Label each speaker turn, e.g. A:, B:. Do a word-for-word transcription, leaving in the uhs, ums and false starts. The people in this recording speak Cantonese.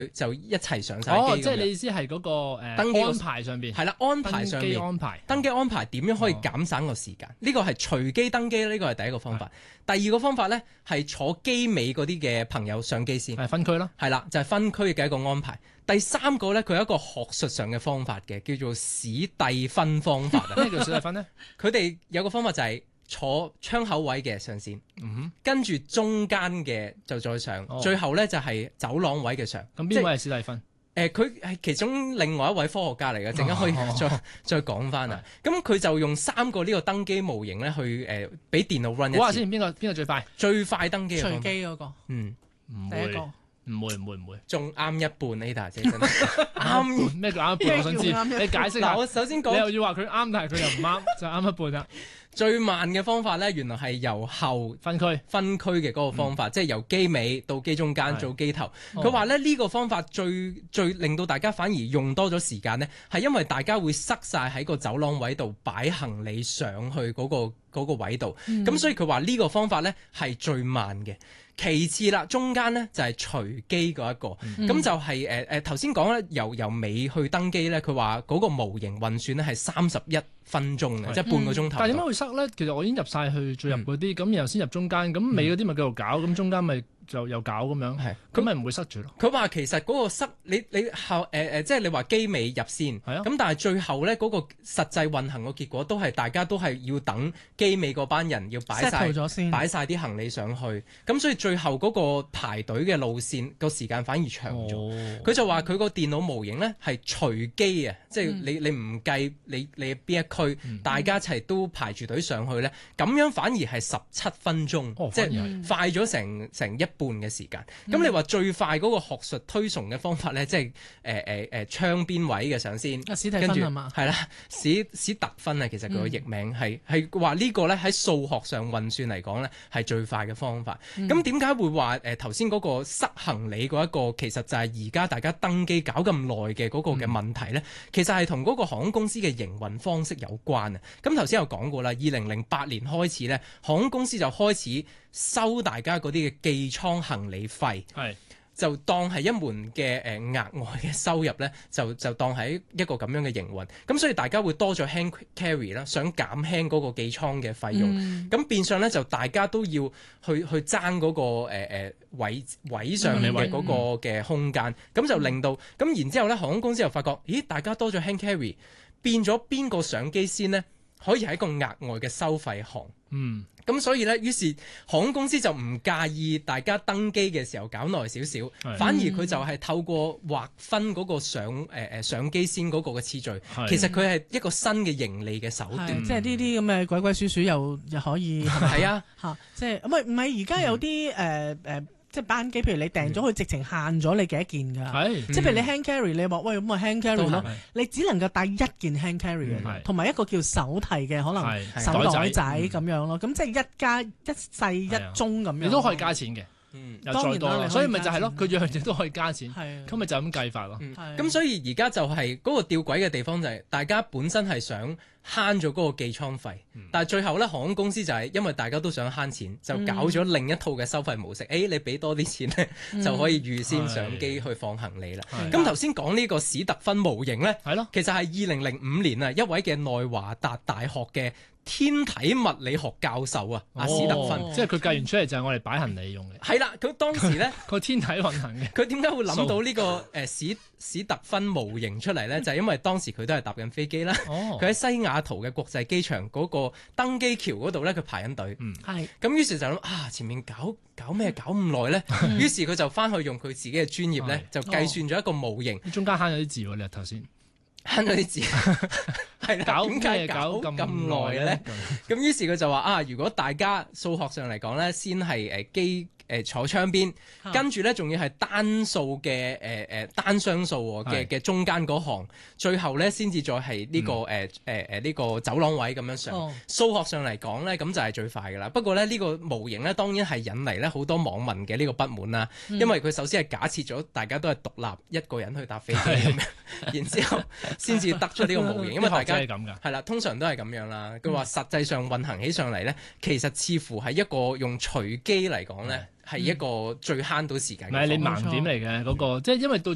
A: 就一齊上晒機。
B: 哦，即係你意思係嗰、嗰個誒、呃、
A: 登記
B: 安排上邊
A: 係啦，安排上面
B: 安排
A: 登記安排點樣可以減省個時間？呢個係隨機登機，呢個係第一個方法。第二個方法咧係坐機尾嗰啲嘅朋友上機先，
B: 係分區咯，
A: 係啦，就係、是、分區嘅一個安排。第三個咧，佢有一個學術上嘅方法嘅，叫做史蒂芬方法。
B: 咩叫史蒂芬咧？
A: 佢哋有個方法就係坐窗口位嘅上先，嗯、哼跟住中間嘅就再上，哦、最後咧就係走廊位嘅上。
B: 咁邊位係史蒂芬？
A: 誒，佢係、呃、其中另外一位科學家嚟嘅，陣間可以再、哦、再講翻啊。咁佢就用三個呢個登機模型咧去誒，俾、呃、電腦 run 一次。
B: 哇！先邊個邊個最快？
A: 最快登機嘅
C: 隨機嗰個，
A: 嗯，
B: 第一個。唔會唔會唔會，
A: 仲啱一半呢？大姐真係啱
B: 咩叫啱一半？我想知，你解釋下。
A: 我首先講，
B: 你又要話佢啱，但係佢又唔啱，就啱一半啦。
A: 最慢嘅方法咧，原來係由後
B: 分區
A: 分區嘅嗰個方法，嗯、即係由機尾到機中間做機頭。佢話咧呢、呢個方法最最令到大家反而用多咗時間呢，係因為大家會塞晒喺個走廊位度擺行李上去嗰、嗰個嗰個位度。咁、嗯、所以佢話呢個方法咧係最慢嘅。其次啦，中間咧就係隨機嗰一個，咁、嗯、就係誒誒頭先講咧，由由尾去登機咧，佢話嗰個模型運算咧係三十一分鐘嘅，即係半個鐘頭、嗯。但係點解會塞咧？其實我已經入晒去最入嗰啲，咁、嗯、然後先入中間，咁尾嗰啲咪繼續搞，咁、嗯、中間咪就又搞咁樣，係咁咪唔會塞住咯。佢話其實嗰個塞，你你後誒誒，即係你話機尾入先，係啊，咁但係最後咧嗰個實際運行嘅結果都係大家都係要等機尾嗰班人要擺晒擺晒啲行李上去，咁所以最後嗰個排隊嘅路線個時間反而長咗。佢、哦、就話佢個電腦模型咧係隨機啊，即係你你唔計你你邊一區，嗯、大家一齊都排住隊上去咧，咁樣反而係十七分鐘，哦、即係快咗成成一半嘅時間。咁、嗯、你話最快嗰個學術推崇嘅方法咧，即係誒誒誒窗邊位嘅上先，
C: 啊、史蒂芬係嘛？
A: 係啦，史史特芬啊，其實佢個譯名係係話呢個咧喺數學上運算嚟講咧係最快嘅方法。咁點解會話誒頭先嗰個塞行李嗰一個其實就係而家大家登機搞咁耐嘅嗰個嘅問題咧？嗯、其實係同嗰個航空公司嘅營運方式有關啊。咁頭先有講過啦，二零零八年開始咧，航空公司就開始收大家嗰啲嘅寄艙行李費，係就當係一門嘅誒額外嘅收入咧，就就當係一個咁樣嘅營運。咁所以大家會多咗 hand carry 啦，想減輕嗰個寄艙嘅費用。咁、嗯、變相咧就大家都要去去爭嗰、嗰個誒誒、呃、位位上面嘅嗰個嘅空間。咁、嗯、就令到咁、嗯、然之後咧，航空公司又發覺，咦，大家多咗 hand carry，變咗邊個上機先呢？可以係一個額外嘅收費項。嗯。咁所以咧，於是航空公司就唔介意大家登機嘅時候搞耐少少，的反而佢就係透過劃分嗰個上誒誒、呃、上機先嗰個嘅次序，的其實佢係一個新嘅盈利嘅手段。
C: 即係呢啲咁嘅鬼鬼祟祟又又可以係啊嚇，即係唔係唔係而家有啲誒誒。嗯呃即係班機，譬如你訂咗，佢直情限咗你幾多件㗎。係，即係譬如你 hand carry，你話喂咁啊 hand carry 咯，你只能夠帶一件 hand carry 嘅，同埋一個叫手提嘅可能手袋仔咁樣咯。咁即係一加一細一中咁樣。你都可以加錢嘅。嗯，當然啦，所以咪就係咯，佢樣嘢都可以加錢，咁咪就咁計法咯。
A: 咁所以而家就係嗰個吊詭嘅地方就係，大家本身係想慳咗嗰個寄艙費，但係最後咧航空公司就係因為大家都想慳錢，就搞咗另一套嘅收費模式。誒，你俾多啲錢咧，就可以預先上機去放行李啦。咁頭先講呢個史特芬模型咧，係咯，其實係二零零五年啊，一位嘅內華達大學嘅天體物理學教授啊，阿、哦、史特芬，
B: 即係佢計完出嚟就係我哋擺行李用嘅。
A: 係啦，佢當時咧
B: 個天體運行嘅，
A: 佢點解會諗到呢、這個誒、呃、史史特芬模型出嚟咧？就係、是、因為當時佢都係搭緊飛機啦，佢喺、哦、西雅圖嘅國際機場嗰個登機橋嗰度咧，佢排緊隊。嗯，係。咁於是就諗啊，前面搞搞咩搞咁耐咧？於是佢就翻去用佢自己嘅專業咧，就計算咗一個模型。
B: 中間慳咗啲字喎，你頭先。
A: 慳咗啲字，係啦，
B: 搞
A: 點解搞咁耐咧？咁於是佢就話啊，如果大家數學上嚟講咧，先係誒機誒坐窗邊，跟住咧仲要係單數嘅誒誒單雙數嘅嘅中間嗰行，最後咧先至再係呢個誒誒誒呢個走廊位咁樣上。數學上嚟講咧，咁就係最快噶啦。不過咧呢個模型咧，當然係引嚟咧好多網民嘅呢個不滿啦，因為佢首先係假設咗大家都係獨立一個人去搭飛機咁樣，然之後先至得出呢個模型，因為大家係咁噶，係啦，通常都係咁樣啦。佢話實際上運行起上嚟咧，其實似乎係一個用隨機嚟講咧，係一個最慳到時間嘅。唔係你盲點嚟嘅嗰個，即係因為到。